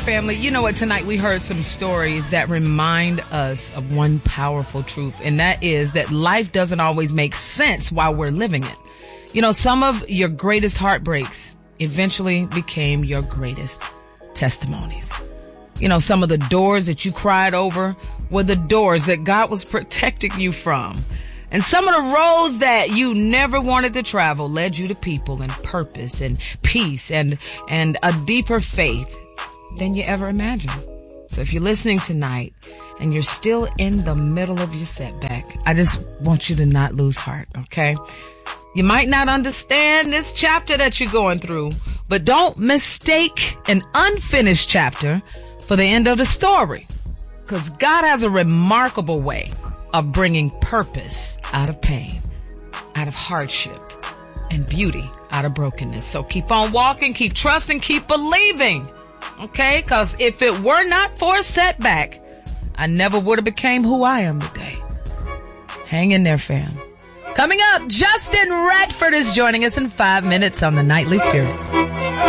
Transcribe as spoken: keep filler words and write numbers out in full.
family. You know what? Tonight we heard some stories that remind us of one powerful truth, and that is that life doesn't always make sense while we're living it. You know, some of your greatest heartbreaks eventually became your greatest testimonies. You know, some of the doors that you cried over were the doors that God was protecting you from. And some of the roads that you never wanted to travel led you to people and purpose and peace and, and a deeper faith than you ever imagined. So if you're listening tonight and you're still in the middle of your setback, I just want you to not lose heart, okay? You might not understand this chapter that you're going through, but don't mistake an unfinished chapter for the end of the story. Because God has a remarkable way of bringing purpose out of pain, out of hardship, and beauty out of brokenness. So keep on walking, keep trusting, keep believing. Okay? Because if it were not for a setback, I never would have became who I am today. Hang in there, fam. Coming up, Justin Radford is joining us in five minutes on the Nightly Spirit.